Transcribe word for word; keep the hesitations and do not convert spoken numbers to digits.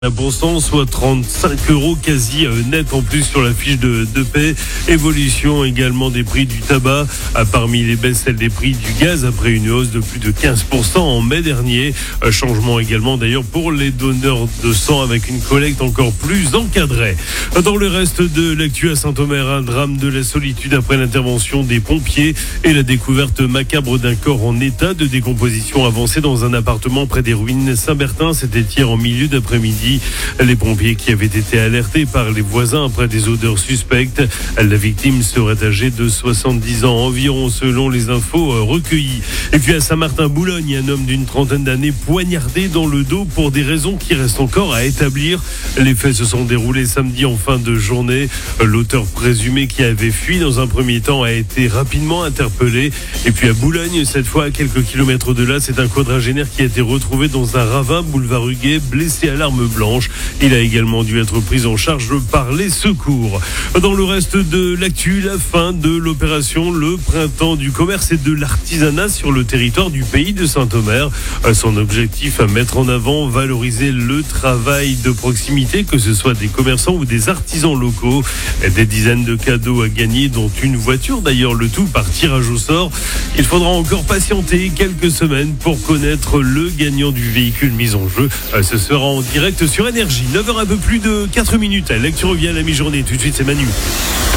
Pour cent, soit trente-cinq euros quasi net en plus sur la fiche de, de paie. Évolution également des prix du tabac. Parmi les baisses, celle des prix du gaz après une hausse de plus de quinze pour cent en mai dernier. Changement également d'ailleurs pour les donneurs de sang avec une collecte encore plus encadrée. Dans le reste de l'actu à Saint-Omer, un drame de la solitude après l'intervention des pompiers et la découverte macabre d'un corps en état de décomposition avancé dans un appartement près des ruines Saint-Bertin. C'était hier en milieu d'après-midi. Les pompiers qui avaient été alertés par les voisins après des odeurs suspectes. La victime serait âgée de soixante-dix ans environ selon les infos recueillies. Et puis à Saint-Martin-Boulogne, un homme d'une trentaine d'années poignardé dans le dos pour des raisons qui restent encore à établir. Les faits se sont déroulés samedi en fin de journée. L'auteur présumé qui avait fui dans un premier temps a été rapidement interpellé. Et puis à Boulogne, cette fois à quelques kilomètres de là, c'est un quadragénaire qui a été retrouvé dans un ravin boulevard Huguet, blessé à l'arme blanche. Il a également dû être pris en charge par les secours. Dans le reste de l'actu, la fin de l'opération Le Printemps du commerce et de l'artisanat sur le territoire du pays de Saint-Omer. Son objectif, à mettre en avant, valoriser le travail de proximité, que ce soit des commerçants ou des artisans locaux. Des dizaines de cadeaux à gagner, dont une voiture d'ailleurs, le tout par tirage au sort. Il faudra encore patienter quelques semaines pour connaître le gagnant du véhicule mis en jeu. Ce sera en direct sur Énergie. neuf heures un peu plus de quatre minutes. L'actu revient à la mi-journée. Tout de suite, c'est Manu.